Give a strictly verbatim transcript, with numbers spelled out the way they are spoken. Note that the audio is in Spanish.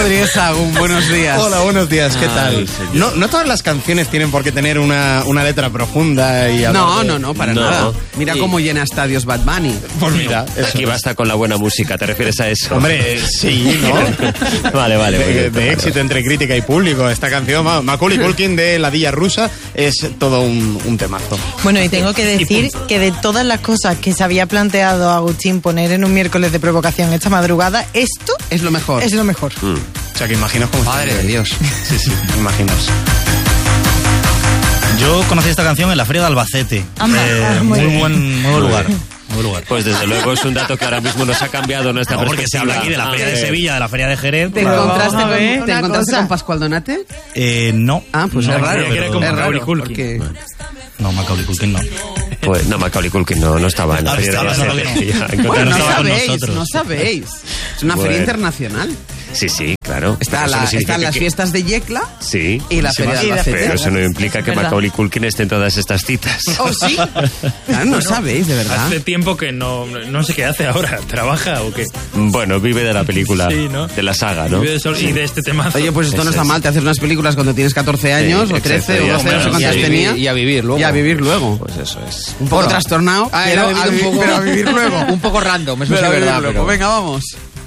Rodríguez Sagún, buenos días. Hola, buenos días, ¿qué tal? Ay, no, no todas las canciones tienen por qué tener una, una letra profunda y No, de... no, no, para No. nada. Mira Y- cómo llena estadios Bad Bunny. Pues mira, eso. Aquí basta con la buena música, ¿te refieres a eso? Hombre, eh, sí, ¿no? Vale, vale. muy De, bien, de vale. éxito entre crítica y público. Esta canción, Ma- Macaulay Culkin de La Villa Rusa, es todo un, un temazo. Bueno, y tengo que decir que de todas las cosas que se había planteado Agustín poner en un miércoles de provocación esta madrugada, esto Es lo mejor. es lo mejor. Mm. O sea, que imaginaos cómo Madre está. de Dios. Sí, sí, imaginaos. Yo conocí esta canción en la Feria de Albacete. Anda, Eh, ah, muy muy, bien. buen, muy buen lugar. Muy buen lugar. Pues desde luego es un dato que ahora mismo nos ha cambiado nuestra No, porque se perspectiva. habla aquí de la Feria de Ah, Sevilla, de la Feria de Jerez. ¿Te Pero encontraste, vamos a con, ver ¿te una encontraste cosa. con Pascual Donate? Eh, no. Ah, pues no, es raro. pero- era como es Macaulay raro, Culkin. porque... No, Macaulay Culkin no. Pues no, Macaulay Culkin no, no estaba en la Ah, feria de estaba, la no, Sevilla. no. Encontrarnos- Bueno, no estaba con sabéis, nosotros. no sabéis. Es una Bueno. feria internacional. Sí, sí, claro. Está Pero eso la- no significa están las que- fiestas de Yecla Sí. y la Sí, feria de y la Albacete. Pero eso no implica que ¿Verdad? Macaulay Culkin esté en todas estas citas. ¿Oh, sí? Claro, no sabéis, de verdad. Hace tiempo que no, no sé qué hace ahora. ¿Trabaja o qué? Bueno, vive de la película, Sí, ¿no? de la saga, ¿no? Vive de sol- Y de este tema. Oye, pues esto no Eso está es. mal, te haces unas películas cuando tienes catorce años, Sí, o trece, exacto, o ya doce, no sé está. cuántas Y a tenía. Y a vivir luego. Y a vivir luego. Pues eso es. Un poco trastornado, Ah, pero, era a vivir vi- un poco, pero a vivir luego. un poco random, eso Pero sí a es vivir verdad. luego. Pero... Venga, vamos.